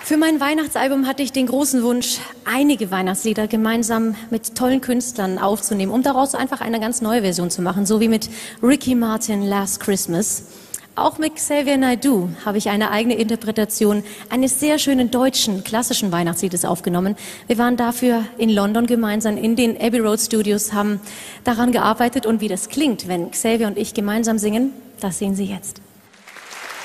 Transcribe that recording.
Für mein Weihnachtsalbum hatte ich den großen Wunsch, einige Weihnachtslieder gemeinsam mit tollen Künstlern aufzunehmen, um daraus einfach eine ganz neue Version zu machen, so wie mit Ricky Martin Last Christmas. Auch mit Xavier Naidoo habe ich eine eigene Interpretation eines sehr schönen deutschen, klassischen Weihnachtsliedes aufgenommen. Wir waren dafür in London gemeinsam in den Abbey Road Studios, haben daran gearbeitet und wie das klingt, wenn Xavier und ich gemeinsam singen, das sehen Sie jetzt.